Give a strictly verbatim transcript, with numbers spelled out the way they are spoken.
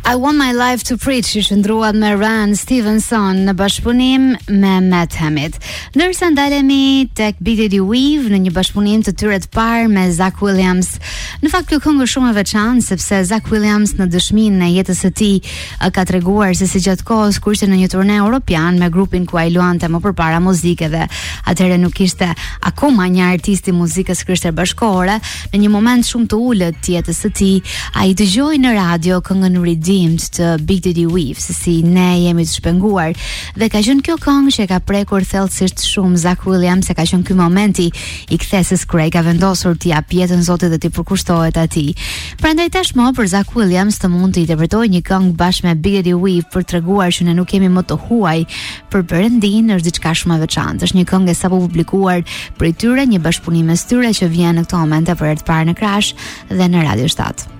I Want My Life to Preach i shëndruat me Ran Stevenson në bashkëpunim me Matt Hemmit. Ndërsa ndalemi tek Big Daddy Weave në një bashkëpunim të tyre të parë me Zach Williams. Në fakt kjo këngë është shumë e veçantë sepse Zach Williams në dëshminë e jetës së tij ka treguar se si gjatë kohës kur ishte në një turne europian me grupin ku ai luante më përpara muzikë dhe atëherë nuk ishte akoma një artist i muzikës krishtere bashkëkohore, në një moment shumë të ulët të jetës së tij, ai dëgjoi në radio këngën Redeemed të Big Daddy Weave, se si ne jemi të shpenguar, dhe ka qenë kjo këngë që ka prekur thellësisht shumë Zach Williams, se ka qenë ky momenti i kthesës kur ai ka vendosur t'i jap jetën Zotit dhe t'i përkushtohet atij. Prandaj tashmë për Zach Williams të mund të i interpretojë një këngë bashkë me Big Daddy Weave për treguar që ne nuk kemi më të huaj për Perëndin, është diçka shumë e veçantë. Është një këngë e sapo publikuar prej tyre, një bashkëpunim mes tyre që vjen në këtë moment për herë të parë në Crash dhe në Radio shtat.